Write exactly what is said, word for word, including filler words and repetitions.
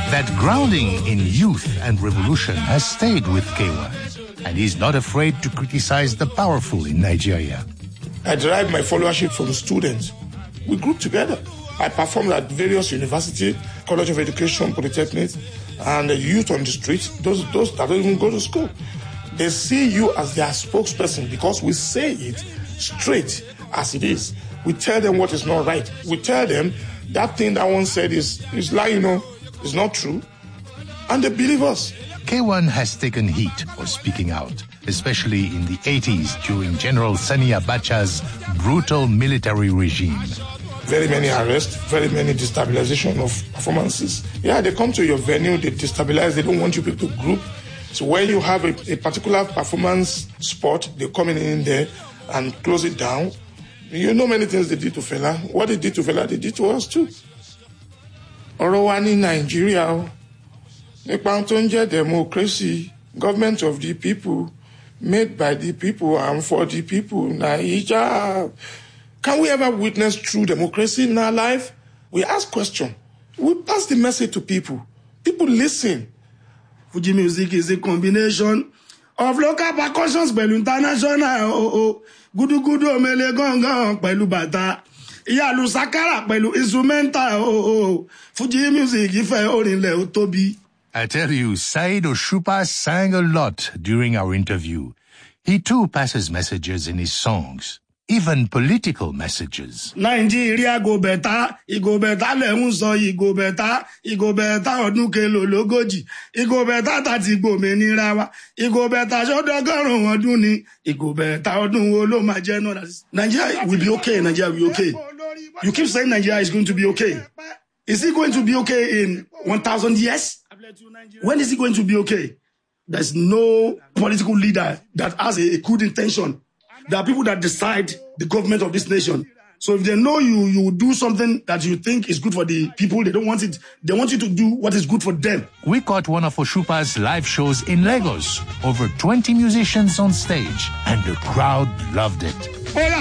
That grounding in youth and revolution has stayed with K one, and he's not afraid to criticize the powerful in Nigeria. I derived my followership from students. We grew together. I performed at various universities, College of Education, Polytechnics, and the youth on the street, those, those that don't even go to school. They see you as their spokesperson because we say it straight as it is. We tell them what is not right. We tell them that thing that one said is, is lie, you know, is not true. And they believe us. K one has taken heat for speaking out, especially in the eighties during General Sani Abacha's brutal military regime. Very many arrests, very many destabilization of performances. Yeah, they come to your venue, they destabilize, they don't want you people to group. So when you have a, a particular performance spot, they're coming in there and close it down. You know many things they did to Fela. What they did to Fela, they did to us too. Ọ̀rọ̀ wa ní Nigeria o. Nípa tó ń jẹ́ democracy, government of the people, made by the people and for the people, Naija. Can we ever witness true democracy in our life? We ask questions. We pass the message to people. People listen. Fuji music is a combination of local percussions pẹ̀lú international. Oh, oh. Gudu gudu omele gangan pẹ̀lú bàtà. Ìyàlù sakara pẹ̀lú instrumental. Oh, oh. Fuji music ìfẹ́ orinlẹ̀ ó tóbi. I tell you, Saheed Osupa sang a lot during our interview. He too passes messages in his songs, even political messages. Nigeria go better, it go better lehun so, it go better, it go better ọdún kelo lógójì, it go better tàti gbòmìnira wa, it go better ṣọdọgọ́rùn ọdún ni, it go better ọdún wo ló máa jẹ́ náà. Nigeria will be okay, Nigeria will be okay. You keep saying Nigeria is going to be okay. Is it going to be okay in one thousand years? When is it going to be okay? There's no political leader that has a, a good intention. There are people that decide the government of this nation. So if they know you, you will do something that you think is good for the people, they don't want it. They want you to do what is good for them. We caught one of Osupa's live shows in Lagos. Over twenty musicians on stage, and the crowd loved it.